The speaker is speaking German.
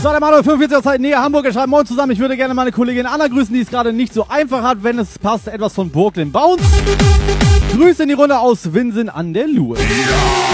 So, der Manuel 45er Zeit näher Hamburg. Er schreibt: Moin zusammen, ich würde gerne meine Kollegin Anna grüßen, die es gerade nicht so einfach hat, wenn es passt, etwas von Brooklyn Bounce. Grüße in die Runde aus Winsen an der Luhe.